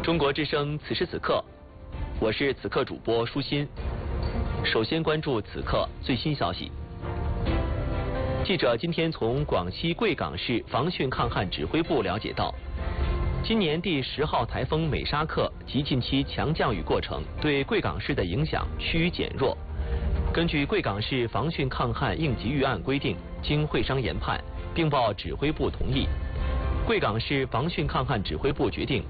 中国之声此时此刻，我是此刻主播舒心。首先关注此刻最新消息。记者今天从广西贵港市防汛抗旱指挥部了解到，今年第10号台风美沙克及近期强降雨过程对贵港市的影响趋于减弱。根据贵港市防汛抗旱应急预案规定，经会商研判并报指挥部同意，贵港市防汛抗旱指挥部决定